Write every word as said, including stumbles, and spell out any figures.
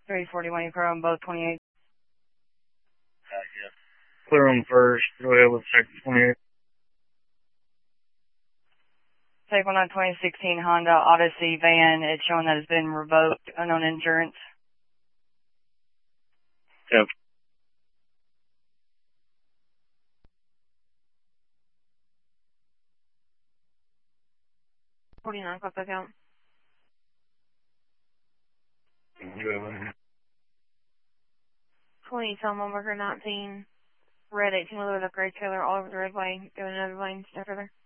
three forty-one, you clear on both twenty-eight. Gotcha. Clear them first. Go ahead with second twenty-eight. Take one on twenty sixteen Honda Odyssey van. It's showing that it's been revoked, unknown insurance. Yep. forty-nine, clip account. twenty, Selma Worker nineteen, red eighteen with a gray trailer all over the roadway, doing another lane after there.